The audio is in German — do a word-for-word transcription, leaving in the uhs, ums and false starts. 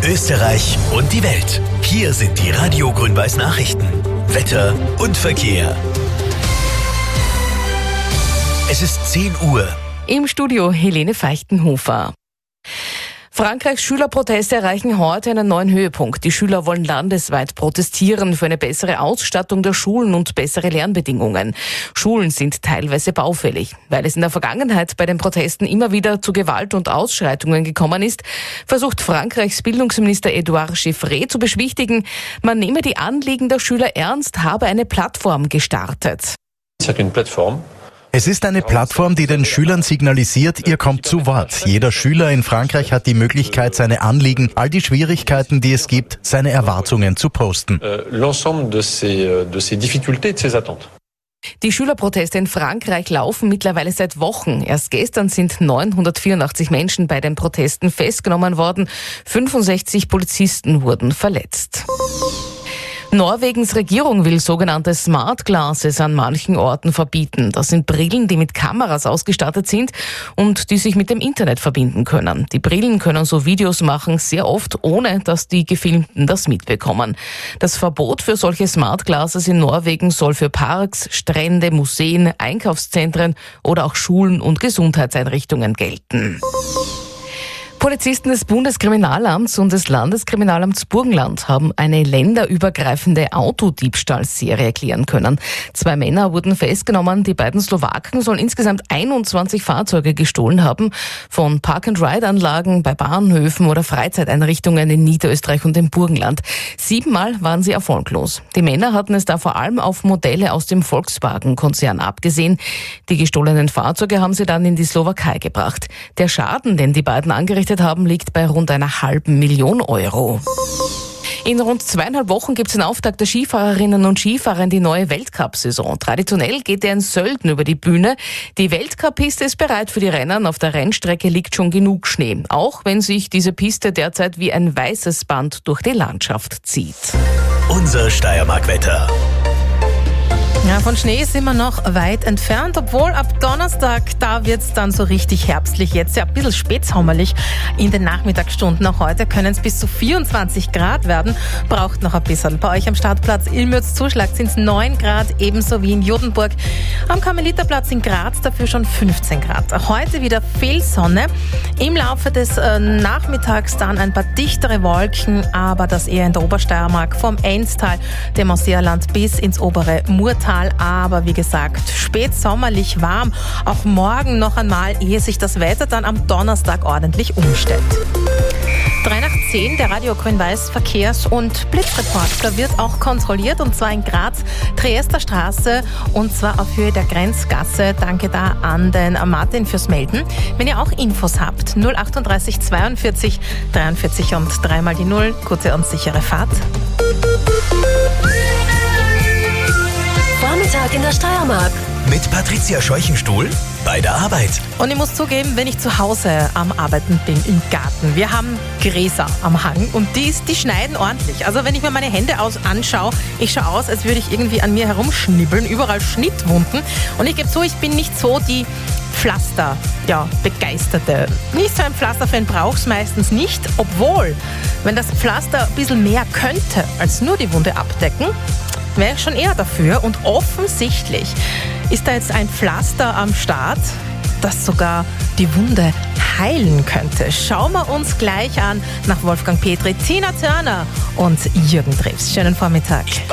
Österreich und die Welt. Hier sind die Radio Grün-Weiß Nachrichten. Wetter und Verkehr. Es ist zehn Uhr. Im Studio Helene Feichtenhofer. Frankreichs Schülerproteste erreichen heute einen neuen Höhepunkt. Die Schüler wollen landesweit protestieren für eine bessere Ausstattung der Schulen und bessere Lernbedingungen. Schulen sind teilweise baufällig. Weil es in der Vergangenheit bei den Protesten immer wieder zu Gewalt und Ausschreitungen gekommen ist, versucht Frankreichs Bildungsminister Edouard Chiffré zu beschwichtigen, man nehme die Anliegen der Schüler ernst, habe eine Plattform gestartet. C'est une plateforme. Es ist eine Plattform, die den Schülern signalisiert, ihr kommt zu Wort. Jeder Schüler in Frankreich hat die Möglichkeit, seine Anliegen, all die Schwierigkeiten, die es gibt, seine Erwartungen zu posten. L'ensemble de ses, de ses difficultés et de ses attentes. Die Schülerproteste in Frankreich laufen mittlerweile seit Wochen. Erst gestern sind neunhundertvierundachtzig Menschen bei den Protesten festgenommen worden. fünfundsechzig Polizisten wurden verletzt. Norwegens Regierung will sogenannte Smart Glasses an manchen Orten verbieten. Das sind Brillen, die mit Kameras ausgestattet sind und die sich mit dem Internet verbinden können. Die Brillen können so Videos machen, sehr oft ohne, dass die Gefilmten das mitbekommen. Das Verbot für solche Smart Glasses in Norwegen soll für Parks, Strände, Museen, Einkaufszentren oder auch Schulen und Gesundheitseinrichtungen gelten. Polizisten des Bundeskriminalamts und des Landeskriminalamts Burgenland haben eine länderübergreifende Autodiebstahlserie klären können. Zwei Männer wurden festgenommen. Die beiden Slowaken sollen insgesamt einundzwanzig Fahrzeuge gestohlen haben. Von Park-and-Ride-Anlagen bei Bahnhöfen oder Freizeiteinrichtungen in Niederösterreich und im Burgenland. Siebenmal waren sie erfolglos. Die Männer hatten es da vor allem auf Modelle aus dem Volkswagen-Konzern abgesehen. Die gestohlenen Fahrzeuge haben sie dann in die Slowakei gebracht. Der Schaden, den die beiden angerichtet haben, liegt bei rund einer halben Million Euro. In rund zweieinhalb Wochen gibt es den Auftakt der Skifahrerinnen und Skifahrer in die neue Weltcup-Saison. Traditionell geht er in Sölden über die Bühne. Die Weltcup-Piste ist bereit für die Rennen. Auf der Rennstrecke liegt schon genug Schnee. Auch wenn sich diese Piste derzeit wie ein weißes Band durch die Landschaft zieht. Unser Steiermark-Wetter. Ja, von Schnee sind wir noch weit entfernt, obwohl ab Donnerstag, da wird's dann so richtig herbstlich. Jetzt ja ein bisschen spätsommerlich in den Nachmittagsstunden. Auch heute können es bis zu vierundzwanzig Grad werden. Braucht noch ein bisschen. Bei euch am Startplatz Ilmürz-Zuschlag sind es neun Grad, ebenso wie in Jodenburg. Am Karmeliterplatz in Graz dafür schon fünfzehn Grad. Heute wieder viel Sonne. Im Laufe des äh, Nachmittags dann ein paar dichtere Wolken, aber das eher in der Obersteiermark vom Enztal, dem Ausseerland bis ins obere Murtal. Aber wie gesagt, spätsommerlich warm. Auch morgen noch einmal, ehe sich das Wetter dann am Donnerstag ordentlich umstellt. drei nach zehn, der Radio Grün-Weiß Verkehrs- und Blitzreport. Da wird auch kontrolliert, und zwar in Graz, Triester Straße, und zwar auf Höhe der Grenzgasse. Danke da an den Martin fürs Melden. Wenn ihr auch Infos habt, null achtunddreißig zweiundvierzig dreiundvierzig und dreimal die Null. Gute und sichere Fahrt. Vormittag in der Steiermark. Mit Patricia Scheuchenstuhl bei der Arbeit. Und ich muss zugeben, wenn ich zu Hause am Arbeiten bin, im Garten, wir haben Gräser am Hang und die, die schneiden ordentlich. Also wenn ich mir meine Hände aus anschaue, ich schaue aus, als würde ich irgendwie an mir herumschnibbeln, überall Schnittwunden. Und ich gebe zu, ich bin nicht so die Pflaster, ja, Begeisterte. Nicht so ein Pflasterfan brauche ich meistens nicht, obwohl, wenn das Pflaster ein bisschen mehr könnte, als nur die Wunde abdecken, wäre ich schon eher dafür. Und offensichtlich ist da jetzt ein Pflaster am Start, das sogar die Wunde heilen könnte. Schauen wir uns gleich an nach Wolfgang Petri, Tina Turner und Jürgen Drews. Schönen Vormittag.